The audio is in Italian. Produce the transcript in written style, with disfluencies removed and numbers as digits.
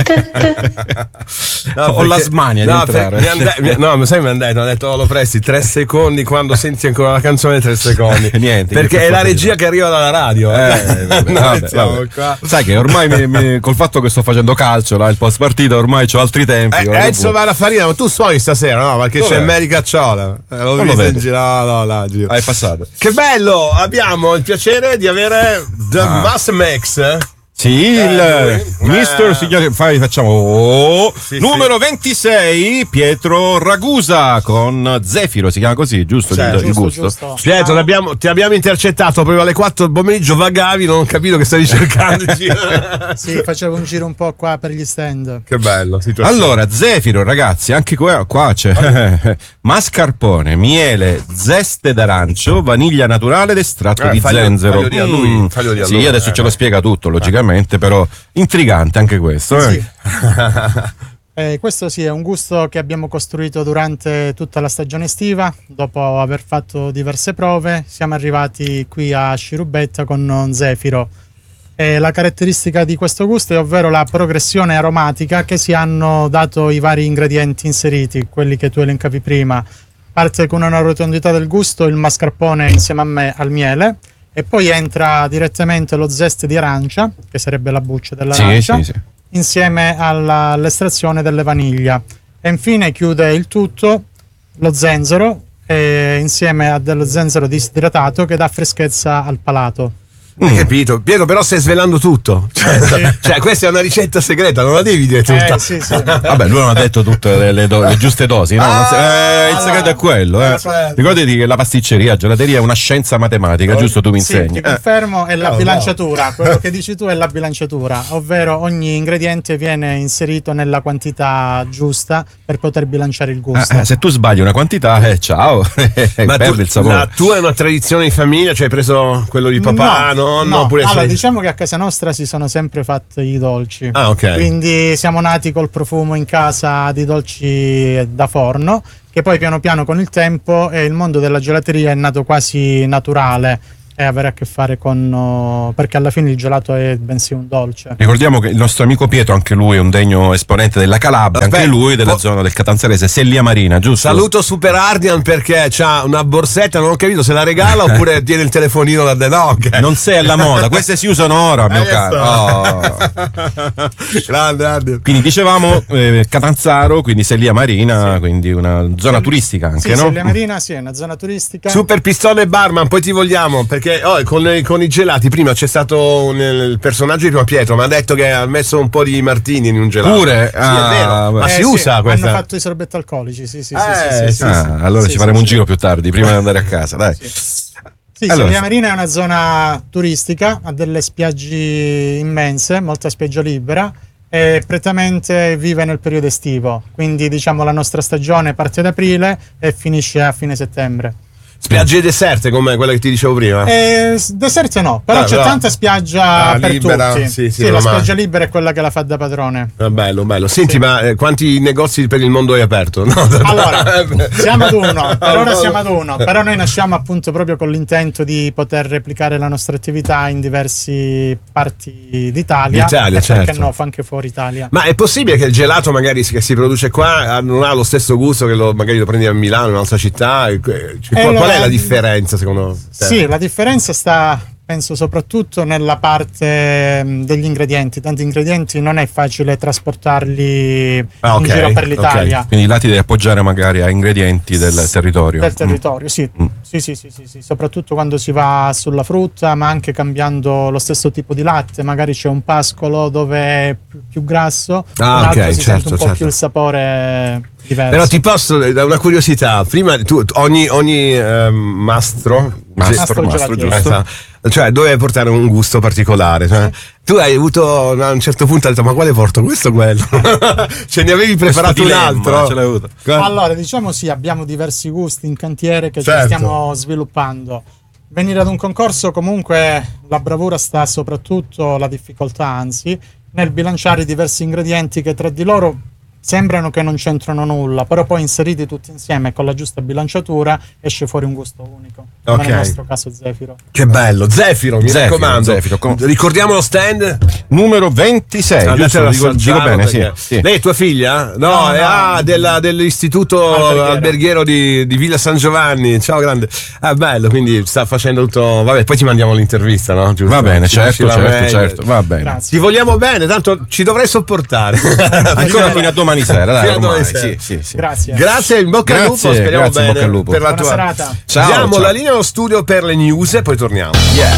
Ho la smania di entrare. Mi hanno detto lo presti 3 secondi quando senti ancora la canzone, 3 secondi. Niente, perché è la regia che arriva dalla radio. Vabbè. Sai che ormai col fatto che sto facendo calcio, il post partita, ormai c'ho altri tempi. Enzo Farina, ma tu suoni stasera, no? Perché c'è Mary Cacciola. L'ho visto in giro. No, giro. È passato. Che bello! Abbiamo il piacere di avere The Mass Max. Sì, il mister, signori, facciamo numero 26, Pietro Ragusa con Zefiro, si chiama così, giusto? Il gusto? Giusto. Pietro, ti abbiamo intercettato proprio alle 4 del pomeriggio, vagavi, non ho capito che stavi cercando. Sì, facevo un giro un po' qua per gli stand. Che bello. Allora, Zefiro, ragazzi, anche qua c'è mascarpone, miele, zeste d'arancio, vaniglia naturale ed estratto di zenzero. Faglio di sì, adesso ce lo spiega tutto, logicamente. Però intrigante anche questo. Sì. Questo sì è un gusto che abbiamo costruito durante tutta la stagione estiva. Dopo aver fatto diverse prove siamo arrivati qui a Scirubetta con Zefiro. La caratteristica di questo gusto è ovvero la progressione aromatica che si hanno dato i vari ingredienti inseriti, quelli che tu elencavi prima. Parte con una rotondità del gusto il mascarpone insieme a me al miele, e poi entra direttamente lo zeste di arancia, che sarebbe la buccia dell'arancia, sì. Insieme all'estrazione delle vaniglia, e infine chiude il tutto lo zenzero, insieme a dello zenzero disidratato che dà freschezza al palato. Hai capito? Pietro, però stai svelando tutto. Cioè, questa è una ricetta segreta, non la devi dire tutta. Sì. Vabbè, lui non ha detto tutte le giuste dosi, no? Il segreto è quello. Ricordati che la pasticceria, gelateria è una scienza matematica, giusto? Tu mi insegni. Ti confermo, è la bilanciatura. Quello che dici tu è la bilanciatura, ovvero ogni ingrediente viene inserito nella quantità giusta per poter bilanciare il gusto. Se tu sbagli una quantità, ciao, ma perdi il sapore. La tua è una tradizione di famiglia? Cioè hai preso quello di papà? No. Allora, diciamo che a casa nostra si sono sempre fatti i dolci. Ok. Quindi siamo nati col profumo in casa di dolci da forno, che poi piano piano con il tempo il mondo della gelateria è nato quasi naturale. E avere a che fare con perché alla fine il gelato è bensì un dolce. Ricordiamo che il nostro amico Pietro, anche lui è un degno esponente della Calabria, anche lui della zona del Catanzarese, Sellia Marina, giusto? Saluto Super Ardian perché c'ha una borsetta, non ho capito se la regala oppure tiene il telefonino da okay. Non sei alla moda, queste si usano ora, mio caro. Grande. Quindi dicevamo Catanzaro, quindi Sellia Marina, quindi una zona turistica anche, no? Sellia Marina, sì, è una zona turistica. Super Pistone Barman, poi ti vogliamo perché con i gelati prima c'è stato il personaggio di prima Pietro, mi ha detto che ha messo un po' di martini in un gelato. Pure? Sì, è vero. Ma si usa questa? Hanno fatto i sorbetti alcolici, sì. Allora ci faremo un giro più tardi, prima di andare a casa, dai. Sì, allora, Sellia Marina è una zona turistica, ha delle spiagge immense, molta spiaggia libera, e prettamente vive nel periodo estivo, quindi diciamo la nostra stagione parte ad aprile e finisce a fine settembre. Spiagge deserte come quella che ti dicevo prima? Deserte no, però c'è tanta spiaggia per libera, tutti. Sì, la spiaggia libera è quella che la fa da padrone. Bello. Senti, ma quanti negozi per il mondo hai aperto? No, allora, siamo ad uno, per ora siamo ad uno, però noi nasciamo appunto proprio con l'intento di poter replicare la nostra attività in diverse parti d'Italia. D'Italia, certo. Perché no, fa anche fuori Italia. Ma è possibile che il gelato magari che si produce qua non ha lo stesso gusto che magari lo prendi a Milano, in un'altra città? Qual è la differenza secondo te? Sì, la differenza sta, penso, soprattutto nella parte degli ingredienti. Tanti ingredienti non è facile trasportarli in giro per l'Italia. Okay. Quindi là ti devi appoggiare magari a ingredienti del territorio. Del territorio, sì. Sì. Soprattutto quando si va sulla frutta, ma anche cambiando lo stesso tipo di latte. Magari c'è un pascolo dove è più grasso, un altro si sente un po' più il sapore diverso. Però ti posso, da una curiosità, prima tu ogni mastro giusto? Cioè doveva portare un gusto particolare, cioè, tu hai avuto a un certo punto hai detto ma quale porto, questo o quello? Ce ne avevi preparato un altro? Ce l'hai avuto. Allora diciamo sì, abbiamo diversi gusti in cantiere che ci stiamo sviluppando. Venire ad un concorso comunque la bravura sta soprattutto, la difficoltà anzi, nel bilanciare i diversi ingredienti che tra di loro sembrano che non c'entrano nulla, però poi inseriti tutti insieme con la giusta bilanciatura esce fuori un gusto unico. Come nel nostro caso Zefiro. Che bello, Zefiro, mi raccomando. Ricordiamo lo stand numero 26. Giusto, dico bene, sì. Lei è tua figlia? No, dell'istituto alberghiero di Villa San Giovanni. Ciao grande. Bello, quindi sta facendo tutto. Vabbè, poi ti mandiamo l'intervista, no? Giusto? Va bene, certo. Va bene. Grazie. Ti vogliamo bene, tanto ci dovrai sopportare. Ancora fino a domani sera, dai. Domani sera. Sì. Grazie, in bocca al lupo, speriamo bene bocca al lupo. per la tua serata. Diamo la linea allo studio per le news e poi torniamo. Yeah.